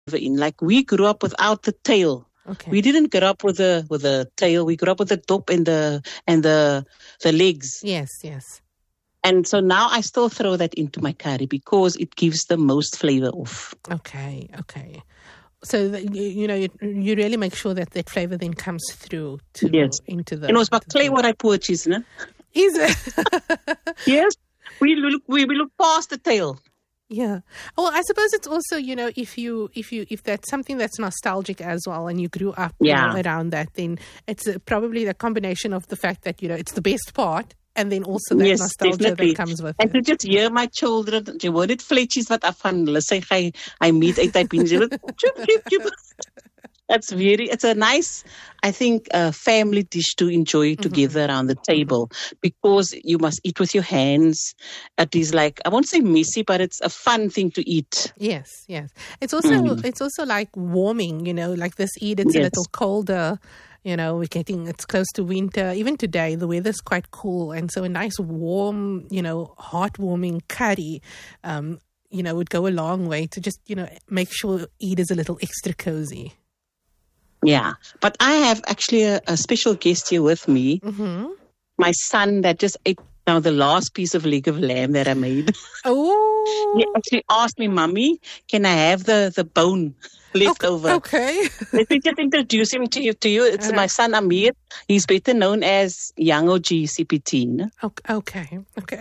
in. Like we grew up without the tail. Okay. We didn't grow up with a tail. We grew up with the top and the legs. Yes. And so now I still throw that into my curry because it gives the most flavor off. Okay. So you really make sure that flavor then comes through into the. And it's about clay what I purchase, no? Is it? Yes. We look past the tail. Yeah. Well, I suppose it's also, if that's something that's nostalgic as well, and you grew up around that, then it's probably the combination of the fact that it's the best part, and then also that nostalgia definitely. that comes with and it. And to just hear my children, jy hoor dit vletjies wat af van hulle sê hy meet uit hy beans. It's a nice, I think, family dish to enjoy together around the table because you must eat with your hands. It is like, I won't say messy, but it's a fun thing to eat. Yes. It's also like warming, like this Eid, it's a little colder. It's close to winter. Even today, the weather's quite cool. And so a nice warm, heartwarming curry, would go a long way to just, make sure Eid is a little extra cozy. Yeah. But I have actually a special guest here with me. Mm-hmm. My son that just ate now the last piece of leg of lamb that I made. Oh. He actually asked me, Mommy, can I have the bone left over? Okay. Let me just introduce him to you. It's my son Amir. He's better known as Young OG CPT. No? Okay.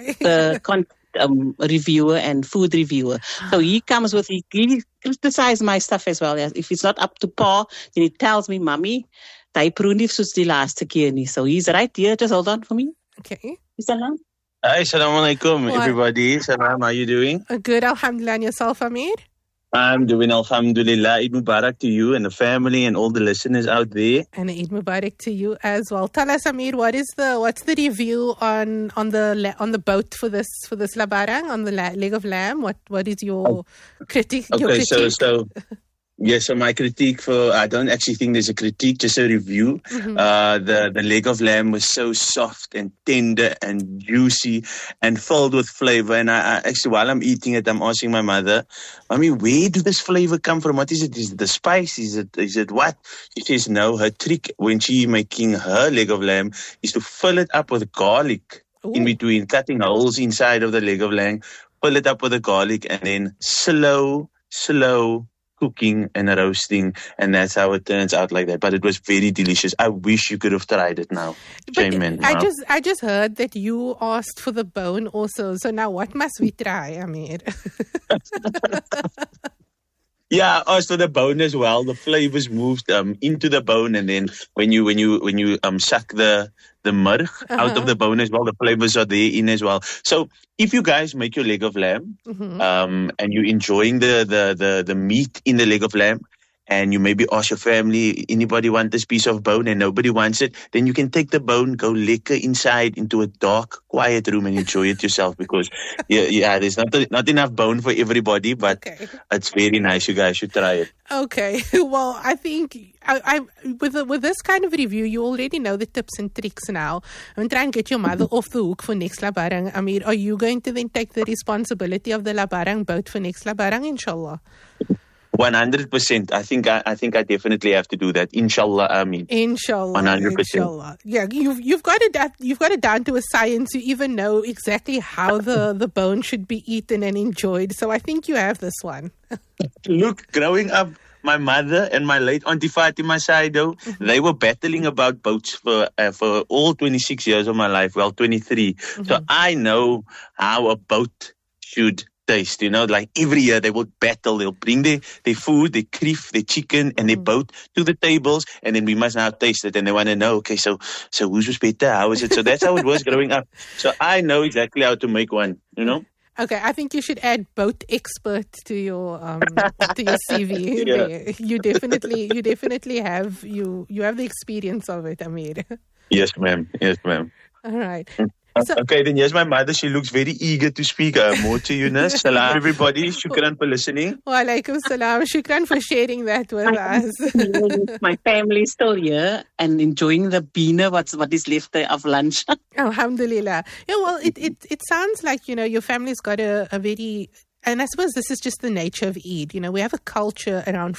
The reviewer and food reviewer. So he criticizes my stuff as well. If it's not up to par, then he tells me, Mommy, hy proe nie soos die laaste keer nie. So he's right here. Just hold on for me. Okay. Salam. Hi, Assalamu alaikum, everybody. Salam, how are you doing? Good, alhamdulillah. And yourself, Amir? I'm doing alhamdulillah. Eid Mubarak to you and the family and all the listeners out there. And Eid Mubarak to you as well. Tell us, Amir, what's the review on the boat for this labarang, on the leg of lamb? What is your critique? Okay, so so my critique I don't actually think there's a critique, just a review. Mm-hmm. The leg of lamb was so soft and tender and juicy and filled with flavor. And I actually, while I'm eating it, I'm asking my mother, Mommy, where do this flavor come from? What is it? Is it the spice? Is it what? She says, no, her trick when she making her leg of lamb is to fill it up with garlic. Ooh. In between, cutting holes inside of the leg of lamb, fill it up with the garlic, and then slow cooking and roasting, and that's how it turns out like that. But it was very delicious. I wish you could have tried it now. I just heard that you asked for the bone also. So now what must we try, Amir? Yeah, I asked for the bone as well. The flavors moved into the bone, and then when you suck the murg out of the bone as well, the flavors are there in as well. So if you guys make your leg of lamb, and you're enjoying the meat in the leg of lamb, and you maybe ask your family, anybody want this piece of bone, and nobody wants it, then you can take the bone, go liquor inside into a dark, quiet room and enjoy it yourself, because there's not enough bone for everybody, but it's very nice. You guys should try it. Okay. Well, I think with this kind of review, you already know the tips and tricks now. I'm trying to get your mother off the hook for next Labarang. Amir, are you going to then take the responsibility of the Labarang boat for next Labarang, inshallah? 100%. I think I definitely have to do that. Inshallah, Ameen. Inshallah. 100%. Inshallah. Yeah, you've got it down to a science. You even know exactly how the bone should be eaten and enjoyed. So I think you have this one. Look, growing up, my mother and my late Auntie Fatima Saido, they were battling about boats for all 26 years of my life. Well, 23. So I know how a boat should taste, like every year they will battle. They'll bring their food, their krief, their chicken and their boat to the tables, and then we must now taste it, and they want to know, okay, so whose was better? How is it? So that's how it was growing up. So I know exactly how to make one, Okay, I think you should add boat expert to your CV. Yeah. You definitely have the experience of it, Amir. Yes, ma'am. All right. Okay, then here's my mother. She looks very eager to speak more to you. Salam, everybody. Shukran for listening. Wa alaikum salam. Shukran for sharing that with us. My family is still here and enjoying the beena, what is left of lunch. Alhamdulillah. Yeah, well, it sounds like, your family's got a very And I suppose this is just the nature of Eid. You know, we have a culture around